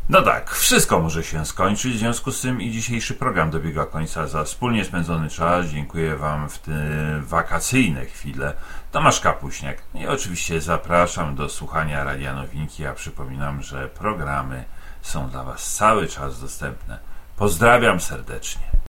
No tak, wszystko może się skończyć, w związku z tym i dzisiejszy program dobiega końca. Za wspólnie spędzony czas dziękuję Wam w te wakacyjne chwile. Tomasz Kapuśniak i oczywiście zapraszam do słuchania Radia Nowinki, a przypominam, że programy są dla Was cały czas dostępne. Pozdrawiam serdecznie.